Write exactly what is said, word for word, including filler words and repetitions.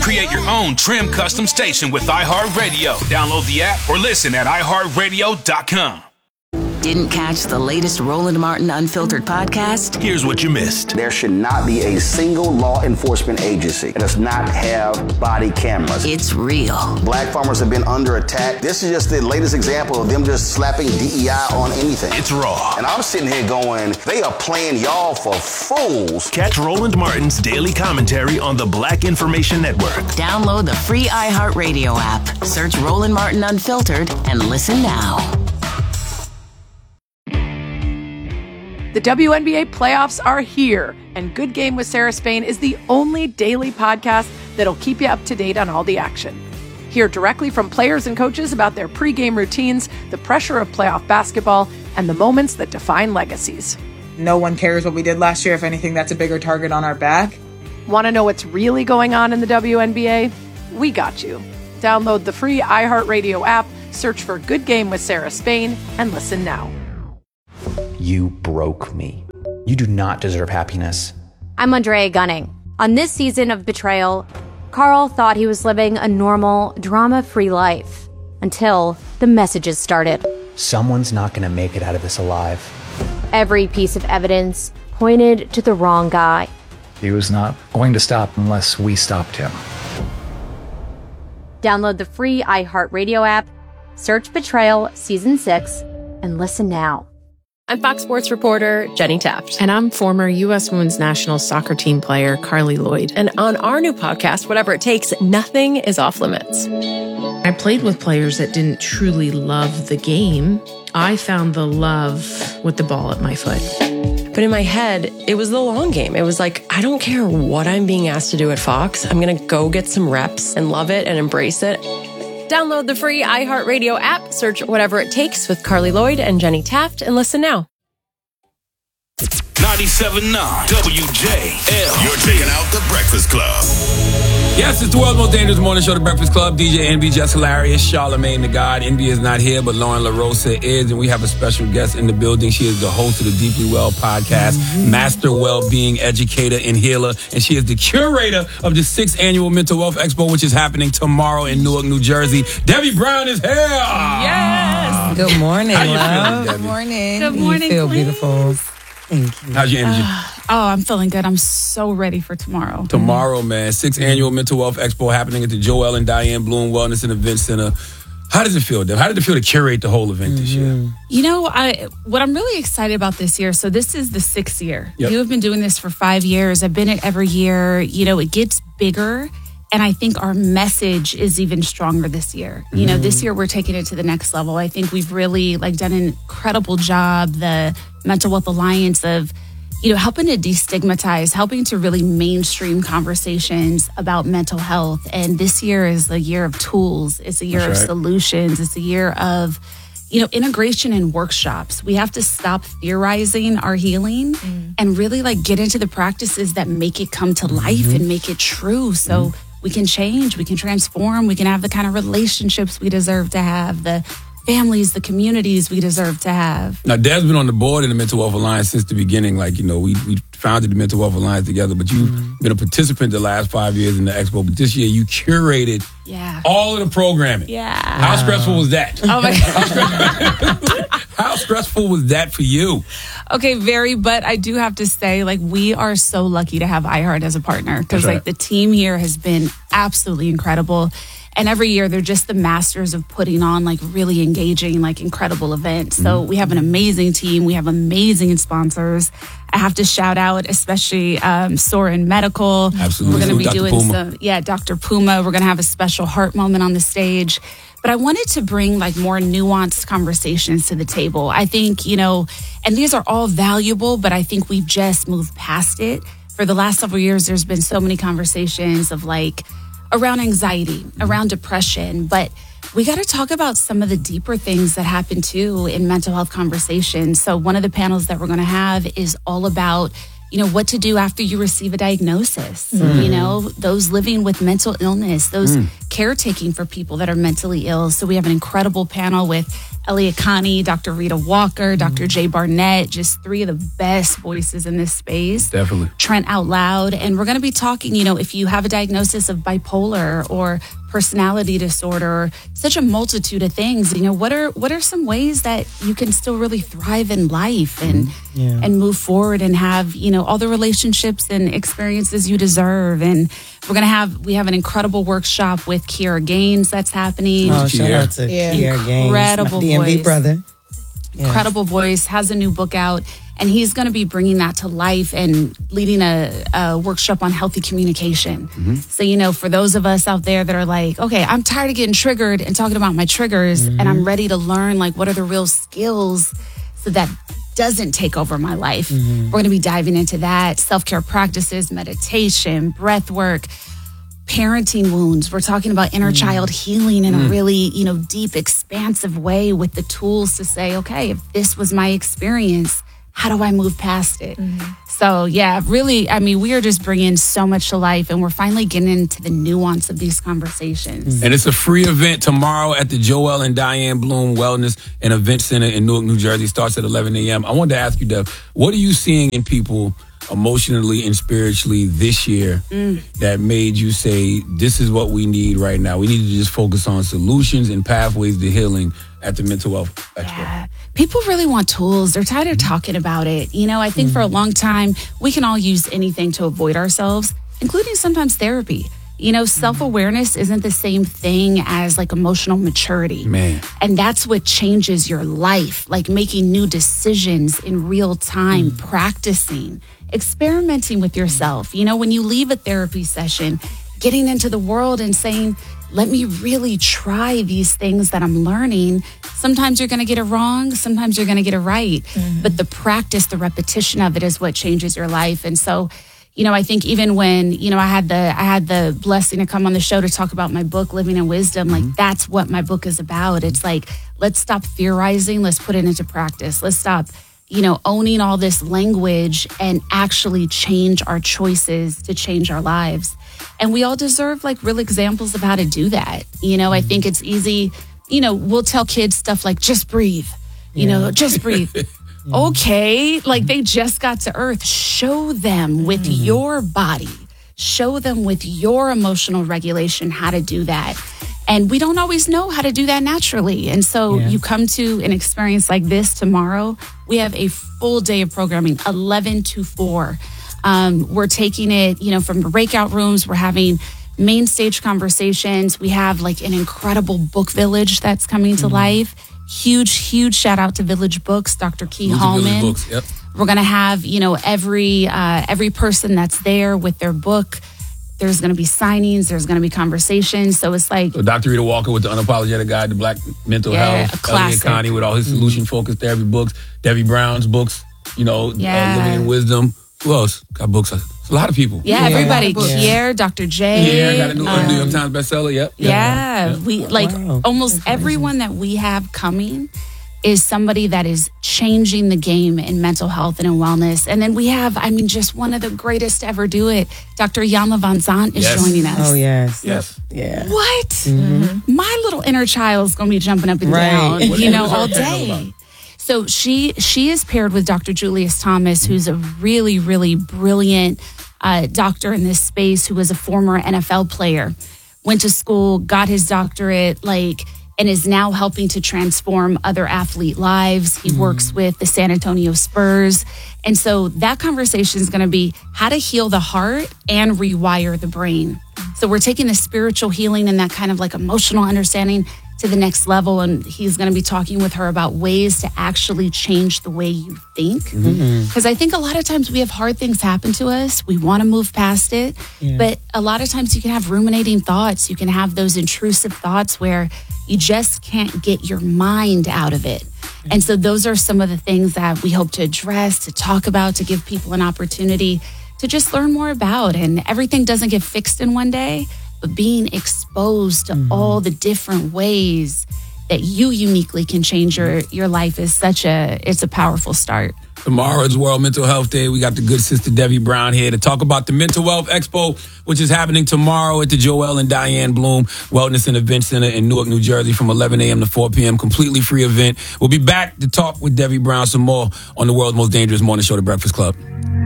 Create your own Trim custom station with iHeartRadio. Download the app or listen at i heart radio dot com. Didn't catch the latest Roland Martin Unfiltered podcast? Here's what you missed. There should not be a single law enforcement agency that does not have body cameras. It's real. Black farmers have been under attack. This is just the latest example of them just slapping D E I on anything. It's raw. And I'm sitting here going, they are playing y'all for fools. Catch Roland Martin's daily commentary on the Black Information Network. Download the free iHeartRadio app. Search Roland Martin Unfiltered and listen now. The W N B A playoffs are here, and Good Game with Sarah Spain is the only daily podcast that'll keep you up to date on all the action. Hear directly from players and coaches about their pregame routines, the pressure of playoff basketball, and the moments that define legacies. No one cares what we did last year. If anything, that's a bigger target on our back. Want to know what's really going on in the W N B A? We got you. Download the free iHeartRadio app, search for Good Game with Sarah Spain, and listen now. You broke me. You do not deserve happiness. I'm Andrea Gunning. On this season of Betrayal, Carl thought he was living a normal, drama-free life until the messages started. Someone's not going to make it out of this alive. Every piece of evidence pointed to the wrong guy. He was not going to stop unless we stopped him. Download the free iHeartRadio app, search Betrayal Season six, and listen now. I'm Fox Sports reporter Jenny Taft. And I'm former U S Women's National Soccer Team player Carly Lloyd. And on our new podcast, Whatever It Takes, nothing is off limits. I played with players that didn't truly love the game. I found the love with the ball at my foot. But in my head, it was the long game. It was like, I don't care what I'm being asked to do at Fox. I'm going to go get some reps and love it and embrace it. Download the free iHeartRadio app, search Whatever It Takes with Carly Lloyd and Jenny Taft, and listen now. ninety-seven point nine W J L. You're checking out The Breakfast Club. Yes, it's the world's most dangerous morning show, The Breakfast Club. D J Envy, just hilarious. Charlamagne the God. Envy is not here, but Lauren LaRosa is, and we have a special guest in the building. She is the host of the Deeply Well podcast, mm-hmm. master well-being educator and healer, and she is the curator of the sixth annual Mental Wealth Expo, which is happening tomorrow in Newark, New Jersey. Debbie Brown is here. Yes. Good morning, How you love. feeling, Debbie? Good morning. Good morning, You feel Queen. beautiful. Thank you. How's your energy? Oh, I'm feeling good. I'm so ready for tomorrow. Tomorrow, man. Sixth annual Mental Wealth Expo happening at the Joel and Diane Bloom Wellness and Event Center. How does it feel, Deb? How did it feel to curate the whole event this year? You know, I what I'm really excited about this year, so this is the sixth year. Yep. You have been doing this for five years. I've been it every year. You know, it gets bigger. And I think our message is even stronger this year. You know, this year we're taking it to the next level. I think we've really like done an incredible job, the Mental Wealth Alliance, of, you know, helping to destigmatize, helping to really mainstream conversations about mental health. And this year is the year of tools. It's a year That's of right. solutions. It's a year of, you know, integration and workshops. We have to stop theorizing our healing mm. and really like get into the practices that make it come to life mm-hmm. and make it true. So mm. we can change, we can transform, we can have the kind of relationships we deserve to have, the families, the communities we deserve to have. Now, Deb's been on the board in the Mental Wealth Alliance since the beginning. Like, you know, we we founded the Mental Wealth Alliance together, but you've mm-hmm. been a participant the last five years in the expo. But this year, you curated yeah. all of the programming. Yeah. How stressful was that? Oh, my God. How stressful was that for you? Okay, very, but I do have to say, like, we are so lucky to have iHeart as a partner because, right. like, the team here has been absolutely incredible. And every year, they're just the masters of putting on, like, really engaging, like, incredible events. So we have an amazing team. We have amazing sponsors. I have to shout out, especially um, Soren Medical. Absolutely. We're going to be Doctor doing Puma. some, yeah, Doctor Puma. We're going to have a special heart moment on the stage. But I wanted to bring like more nuanced conversations to the table. I think, you know, and these are all valuable, but I think we've just moved past it. For the last several years, there's been so many conversations of like around anxiety, around depression, but we got to talk about some of the deeper things that happen too in mental health conversations. So one of the panels that we're going to have is all about, you know, what to do after you receive a diagnosis. Mm. You know, those living with mental illness, those mm. caretaking for people that are mentally ill. So we have an incredible panel with Elliot Connie, Doctor Rita Walker, Doctor Jay Barnett, just three of the best voices in this space. Definitely. Trent Out Loud. And we're going to be talking, you know, if you have a diagnosis of bipolar or personality disorder or such a multitude of things, you know, what are what are some ways that you can still really thrive in life and Yeah. and move forward and have, you know, all the relationships and experiences you deserve. And we're going to have, we have an incredible workshop with Kiera Gaines that's happening. Oh, shout out to Kiera Gaines, Incredible my D M V voice. brother. Yeah. Incredible voice, has a new book out, and he's going to be bringing that to life and leading a, a workshop on healthy communication. Mm-hmm. So, you know, for those of us out there that are like, okay, I'm tired of getting triggered and talking about my triggers, Mm-hmm. and I'm ready to learn, like, what are the real skills so that doesn't take over my life. Mm-hmm. We're going to be diving into that, self-care practices, meditation, breath work, parenting wounds. We're talking about inner child healing in a really, you know, deep, expansive way with the tools to say, okay, if this was my experience, how do I move past it? So, yeah, really, I mean, we are just bringing so much to life, and we're finally getting into the nuance of these conversations. And it's a free event tomorrow at the Joel and Diane Bloom Wellness and Event Center in Newark, New Jersey. Starts at eleven a.m. I wanted to ask you, Dev, what are you seeing in people emotionally and spiritually this year Mm. that made you say, this is what we need right now? We need to just focus on solutions and pathways to healing at the Mental Health Expo. Yeah. People really want tools. They're tired of talking about it. You know, I think for a long time, we can all use anything to avoid ourselves, including sometimes therapy. You know, self-awareness isn't the same thing as like emotional maturity. Man. And that's what changes your life, like making new decisions in real time, practicing, experimenting with yourself. You know, when you leave a therapy session, getting into the world and saying, let me really try these things that I'm learning. Sometimes you're going to get it wrong. Sometimes you're going to get it right. But the practice, the repetition of it is what changes your life. And so, you know, I think even when, you know, I had the, I had the blessing to come on the show to talk about my book, Living in Wisdom, like that's what my book is about. It's like, let's stop theorizing. Let's put it into practice. Let's stop, you know, owning all this language and actually change our choices to change our lives. And we all deserve like real examples of how to do that. You know, I think it's easy, you know, we'll tell kids stuff like, just breathe, you know, just breathe. Okay, like they just got to Earth. Show them with your body, show them with your emotional regulation how to do that. And we don't always know how to do that naturally. And so Yeah. you come to an experience like this tomorrow. We have a full day of programming, eleven to four. Um, we're taking it, you know, from breakout rooms. We're having main stage conversations. We have like an incredible book village that's coming to life. Huge, huge shout out to Village Books, Doctor Key Village Hallman. Books, yep. We're gonna have, you know, every uh, every person that's there with their book. There's gonna be signings. There's gonna be conversations. So it's like, So Doctor Rita Walker with the Unapologetic Guide to Black Mental Yeah, a Health. Elliot classic. Connie with all his solution-focused therapy books. Debbie Brown's books, you know, Yeah. uh, Living in Wisdom. Who else got books? It's a lot of people. yeah, Yeah. everybody. Yeah. Kier, Doctor J. Yeah, got a new um, New York Times bestseller. Yep. yep. Yeah, we like Wow. almost everyone that we have coming is somebody that is changing the game in mental health and in wellness. And then we have, I mean, just one of the greatest to ever do it. Doctor Yanla Van Zant is Yes. joining us. Oh, yes. Yes. Yeah. What? My little inner child's gonna be jumping up and Right. down, What- you know, what is all her channel day. about? So she she is paired with Doctor Julius Thomas, who's a really, really brilliant uh, doctor in this space, who was a former N F L player, went to school, got his doctorate, like, and is now helping to transform other athlete lives. He works with the San Antonio Spurs. And so that conversation is going to be how to heal the heart and rewire the brain. So we're taking the spiritual healing and that kind of like emotional understanding to the next level. And he's going to be talking with her about ways to actually change the way you think. Because I think a lot of times we have hard things happen to us. We want to move past it. Yeah. But a lot of times you can have ruminating thoughts. You can have those intrusive thoughts where you just can't get your mind out of it. And so those are some of the things that we hope to address, to talk about, to give people an opportunity to just learn more about. And everything doesn't get fixed in one day, but being exposed to all the different ways that you uniquely can change your, your life is such a, it's a powerful start. Tomorrow is World Mental Health Day. We got the good sister Debbie Brown here to talk about the Mental Wealth Expo, which is happening tomorrow at the Joel and Diane Bloom Wellness and Event Center in Newark, New Jersey from eleven a.m. to four p.m. Completely free event. We'll be back to talk with Debbie Brown some more on the world's most dangerous morning show, The Breakfast Club.